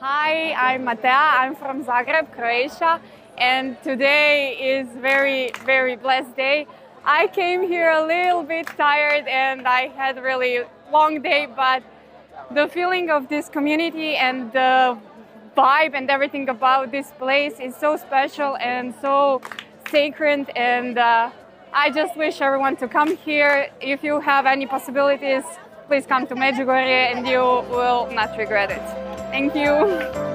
Hi, I'm Matea. I'm from Zagreb, Croatia, and today is very blessed day. I came here a little bit tired and I had a really long day, but the feeling of this community and the vibe and everything about this place is so special and so sacred, and I just wish everyone to come here. If you have any possibilities, please come to Medjugorje and you will not regret it. Thank you.